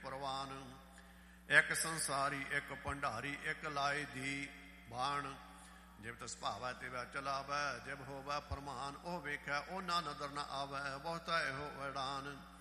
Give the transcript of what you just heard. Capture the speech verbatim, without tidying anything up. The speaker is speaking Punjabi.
ਪ੍ਰਵਾਨ। ਇੱਕ ਸੰਸਾਰੀ ਇੱਕ ਭੰਡਾਰੀ ਇੱਕ ਲਾਏ ਦੀ ਬਾਣ। ਜਿਵ ਤਿਸ ਭਾਵੈ ਤਿਵੈ ਚਲਾਵੈ, ਜਿਵ ਹੋਵੈ ਫਰਮਾਨ ਉਹ ਵੇਖੈ ਉਹਨਾਂ ਨਦਰ ਨ ਆਵੈ। ਬਹੁਤਾ ਇਹੋ ਵੈੜਾਨ।